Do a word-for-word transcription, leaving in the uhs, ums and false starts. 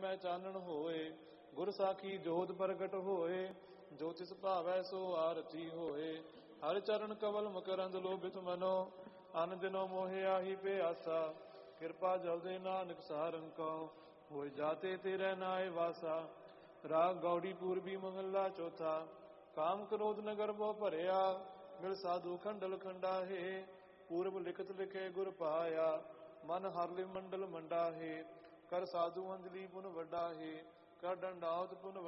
ਮੈਂ ਚਾਨਣ ਹੋਏ। ਗੁਰ ਸਾਖੀ ਜੋਤ ਪ੍ਰਗਟ ਹੋਏ, ਜੋ ਤਿਸ ਭਾਵੈ ਸੋ ਆਰਤੀ ਹੋਏ। ਹਰ ਚਰਨ ਕਵਲ ਮਕਰੰਦ ਲੋਭਿਤ ਮਨੋ, ਅਨ ਦਿਨੋ ਮੋਹਿ ਆਹੀ ਪਿਆਸਾ। ਕਿਰਪਾ ਜਲਦੇ ਨਾਨਕ ਸਹਾਰਨ ਕਉ, ਹੋਇ ਜਾਤੇ ਤੇਰੇ ਨਾਏ ਵਾਸਾ। ਰਾਗ ਗੌੜੀ ਪੂਰਬੀ ਮਹੱਲਾ ਚੌਥਾ। ਕਾਮ ਕ੍ਰੋਧ ਨਗਰ ਬਹੁ ਭਰਿਆ, ਮਿਲ ਸਾਧੂ ਖੰਡਲ ਖੰਡਾਹੇ। ਪੂਰਬ ਲਿਖਤ ਲਿਖੇ ਗੁਰ ਪਾਇਆ, ਮਨ ਹਰਲਿ ਮੰਡਲ ਮੰਡਾਹੇ। ਕਰ ਸਾਧੂ ਅੰਜਲੀ ਪੁਨ ਵੱਡਾ ਹੈ, ਕਰ ਡੰਡਾਉਤ ਪੁਨ